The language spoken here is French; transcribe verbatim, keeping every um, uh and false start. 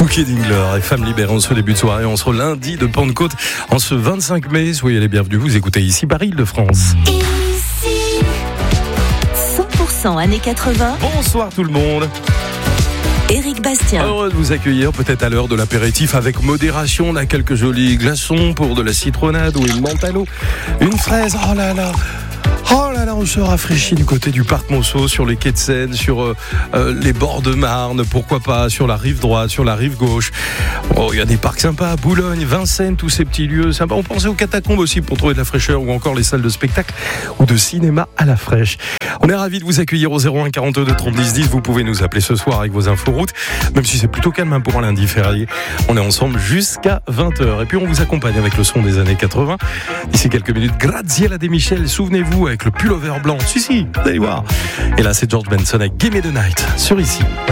Cookie Dingler et Femmes libérées en ce début de soirée, en ce lundi de Pentecôte, en ce vingt-cinq mai. Soyez les bienvenus, vous écoutez ici Paris de France. Ici, cent pour cent années quatre-vingts. Bonsoir tout le monde. Éric Bastien. Heureux de vous accueillir, peut-être à l'heure de l'apéritif avec modération. On a quelques jolis glaçons pour de la citronnade ou une menthe à l'eau, une fraise. Oh là là. Oh là là, on se rafraîchit du côté du parc Monceau, sur les quais de Seine, sur euh, euh, les bords de Marne, pourquoi pas, sur la rive droite, sur la rive gauche. Oh, il y a des parcs sympas, Boulogne, Vincennes, tous ces petits lieux sympas. On pensait aux catacombes aussi pour trouver de la fraîcheur, ou encore les salles de spectacle ou de cinéma à la fraîche. On est ravis de vous accueillir au zéro un quarante-deux trente-dix dix. Vous pouvez nous appeler ce soir avec vos infos routes, même si c'est plutôt calme pour un lundi férié. On est ensemble jusqu'à vingt heures. Et puis on vous accompagne avec le son des années quatre-vingts. D'ici quelques minutes, Graziella De Michel, souvenez-vous, avec le pullover blanc. Si, si, vous allez voir. Et là, c'est George Benson avec Gimme the Night sur Ici.